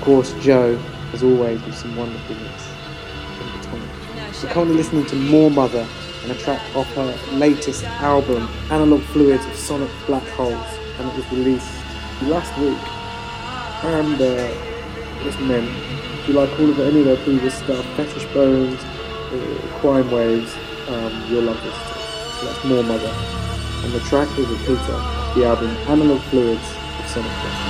course, Joe, as always, with some wonderful mix in between. We're currently listening to More Mother and a track off her latest album, Analog Fluids of Sonic Black Holes, and it was released last week. And listen then, if you like all of any of their previous stuff, Fetish Bones, Crime Waves, you'll love this stuff. So that's More Mother. And the track is a Peter, the album Analog Fluids of Sonic Black.